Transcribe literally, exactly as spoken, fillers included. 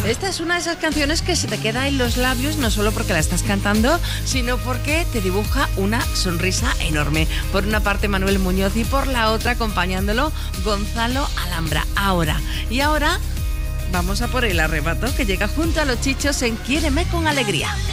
Esta es una de esas canciones que se te queda en los labios, no solo porque la estás cantando, sino porque te dibuja una sonrisa enorme. Por una parte Manuel Muñoz y por la otra, acompañándolo, Gonzalo Alhambra. Ahora, y ahora vamos a por el arrebato que llega junto a los Chichos en Quiéreme con Alegría.